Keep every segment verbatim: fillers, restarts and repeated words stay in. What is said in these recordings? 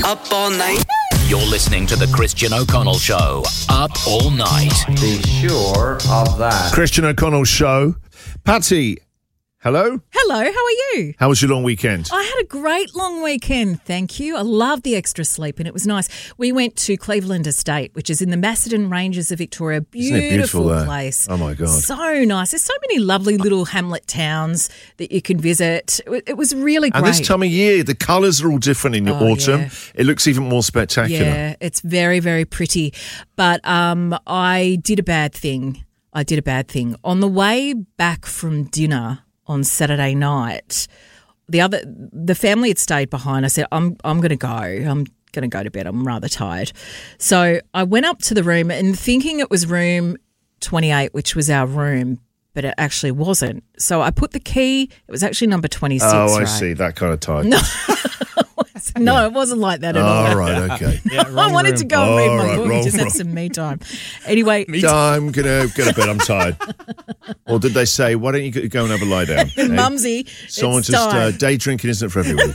Up all night. You're listening to the Christian O'Connell Show. Up all night. Be sure of that. Christian O'Connell Show. Patsy, hello? Hello, how are you? How was your long weekend? I had a great long weekend, thank you. I loved the extra sleep and it was nice. We went to Cleveland Estate, which is in the Macedon Ranges of Victoria. Beautiful, Isn't it beautiful there? place. Oh, my God. So nice. There's so many lovely little hamlet towns that you can visit. It, it was really great. And this time of year, the colours are all different in the Oh, autumn. yeah. It looks even more spectacular. Yeah, it's very, very pretty. But um, I did a bad thing. I did a bad thing. On the way back from dinner on Saturday night, the other the family had stayed behind. I said, I'm I'm going to go. I'm going to go to bed. I'm rather tired. So I went up to the room and thinking it was room twenty-eight, which was our room, but it actually wasn't. So I put the key. It was actually number twenty-six. Oh, I right? see. That kind of time. No, no, yeah. It wasn't like that at all. All right, okay. Yeah, I wanted room. to go and read All my right, book wrong and just have room. some me time. Anyway, I'm going to go to bed. I'm tired. Or did they say, why don't you go and have a lie down? Eh? Mumsy, Someone it's just, uh, time. day drinking isn't for everyone.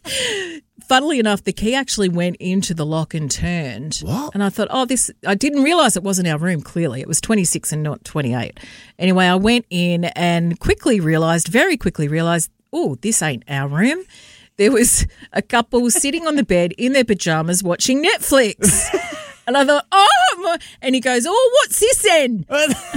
Funnily enough, the key actually went into the lock and turned. What? And I thought, oh, this, I didn't realise it wasn't our room, clearly. It was twenty-six and not twenty-eight. Anyway, I went in and quickly realised, very quickly realised, oh, this ain't our room. There was a couple sitting on the bed in their pyjamas watching Netflix. And I thought, oh, my, and he goes, oh, what's this then?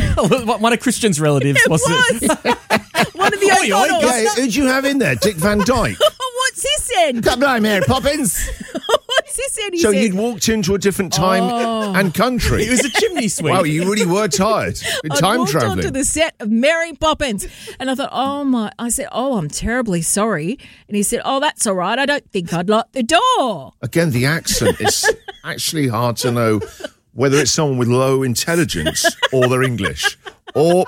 One of Christian's relatives, It was was. it? One of the Oi, oi, O'Connells. Yeah, who'd you have in there? Dick Van Dyke? Oh, what's this then? Come on, Mary Poppins. What's this then? He So said. you'd walked into a different time Oh. and country. It was a chimney sweep. Wow, you really were tired. Been I time walked travelling. onto the set of Mary Poppins and I thought, oh my, I said, oh, I'm terribly sorry. And he said, oh, that's all right. I don't think I'd lock the door. Again, the accent is actually hard to know whether it's someone with low intelligence or they're English. Or,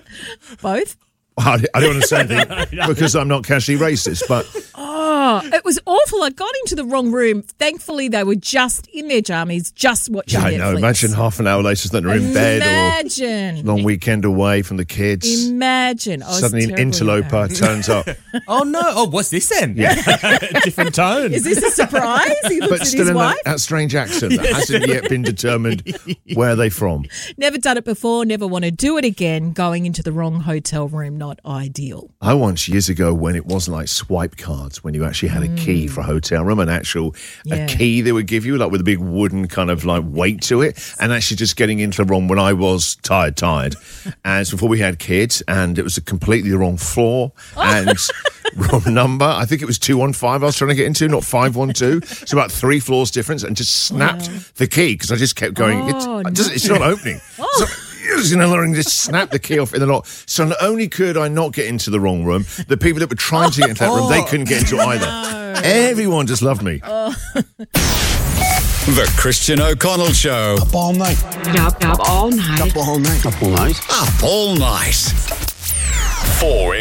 Both. I I don't understand anything because I'm not casually racist, but Oh, it was awful. I got into the wrong room. Thankfully, they were just in their jammies, just watching yeah, I Netflix. know. Imagine half an hour later that they're in bed Imagine. or long weekend away from the kids. Imagine. I was Suddenly an terribly interloper embarrassed. turns up. Oh, no. Oh, what's this then? Yeah. Different tone. Is this a surprise? He looks But at still his in wife. that, that strange accent that hasn't yet been determined where they're from. Never done it before, never want to do it again. Going into the wrong hotel room, not ideal. I once, years ago, when it wasn't like swipe cards, when you actually had a key for a hotel room, an actual Yeah. a key they would give you, like with a big wooden kind of like weight to it, and actually just getting into the room when I was tired, tired, and before we had kids, and it was a completely the wrong floor and wrong number. I think it was two one five I was trying to get into, not five one two. So about three floors difference, and just snapped the key because I just kept going. Oh, it's, just, it's not opening. So, you know, and just snap the key off in the lock. So not only could I not get into the wrong room, the people that were trying to get into that room, they couldn't get into either. Everyone just loved me. The Christian O'Connell Show. Up all night. Up, up all night. Up all night. Up all night. Up all night. four